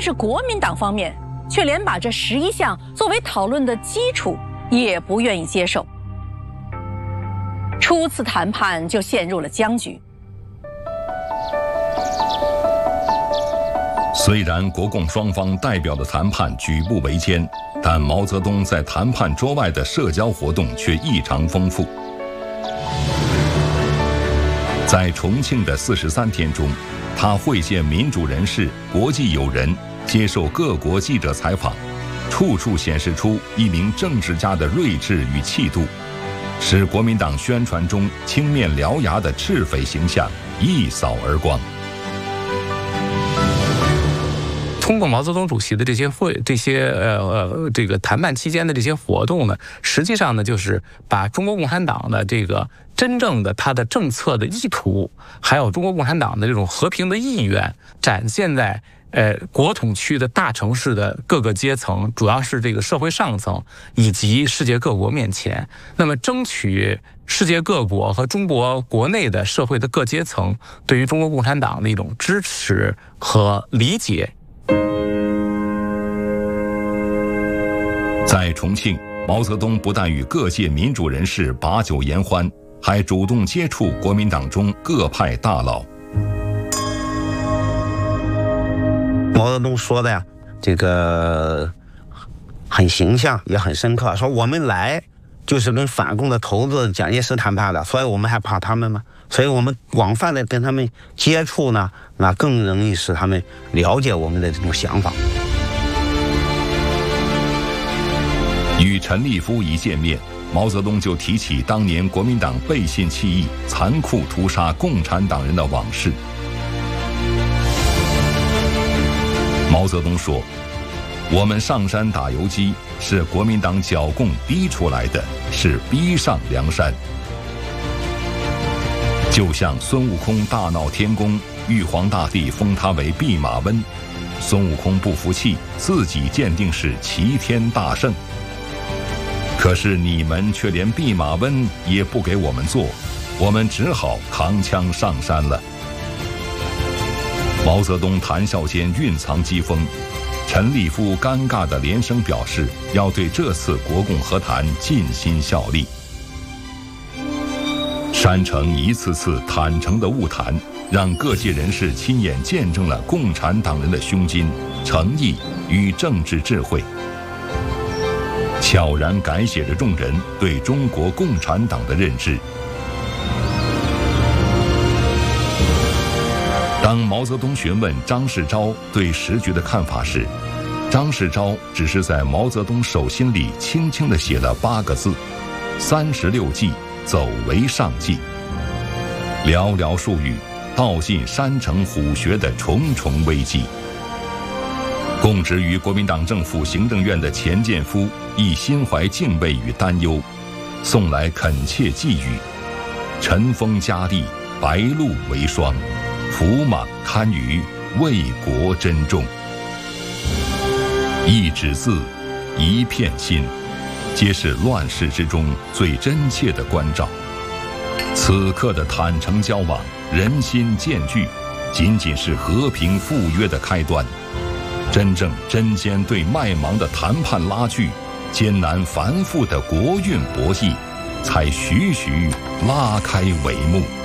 是国民党方面却连把这11项作为讨论的基础也不愿意接受。初次谈判就陷入了僵局。 虽然国共双方代表的谈判举步维艰，但毛泽东在谈判桌外的社交活动却异常丰富。在重庆的43天中，他会见民主人士、国际友人，接受各国记者采访，处处显示出一名政治家的睿智与气度，使国民党宣传中青面獠牙的赤匪形象一扫而光。 通过毛泽东主席的这个谈判期间的这些活动呢，实际上呢就是把中国共产党的这个真正的他的政策的意图，还有中国共产党的这种和平的意愿，展现在国统区的大城市的各个阶层，主要是这个社会上层以及世界各国面前，那么争取世界各国和中国国内的社会的各阶层对于中国共产党的一种支持和理解。 在重庆，毛泽东不但与各界民主人士把酒言欢，还主动接触国民党中各派大佬。 毛泽东说的呀，这个很形象，也很深刻，说我们来就是跟反共的头子蒋介石谈判的，所以我们还怕他们吗？所以我们广泛的跟他们接触呢，那更容易使他们了解我们的这种想法。 与陈立夫一见面，毛泽东就提起当年国民党背信弃义、残酷屠杀共产党人的往事。毛泽东说：“我们上山打游击，是国民党剿共逼出来的，是逼上梁山。”就像孙悟空大闹天宫，玉皇大帝封他为弼马温，孙悟空不服气，自己鉴定是齐天大圣。可是你们却连弼马温也不给我们做，我们只好扛枪上山了。毛泽东谈笑间蕴藏讥讽，陈立夫尴尬地连声表示要对这次国共和谈尽心效力。山城一次次坦诚的晤谈，让各界人士亲眼见证了共产党人的胸襟、诚意与政治智慧，悄然改写着众人对中国共产党的认知。当毛泽东询问张世钊对时局的看法时，张世钊只是在毛泽东手心里轻轻地写了8个字：36计，走为上计。寥寥数语，道尽山城虎穴的重重危机。供职于国民党政府行政院的钱建夫亦心怀敬畏与担忧，送来恳切寄语：尘封佳丽，白露为霜，辅莽堪舆，为国珍重。一纸字，一片心，皆是乱世之中最真切的关照。此刻的坦诚交往，人心渐聚，仅仅是和平赴约的开端。真正针尖对麦芒的谈判拉锯，艰难繁复的国运博弈，才徐徐拉开帷幕。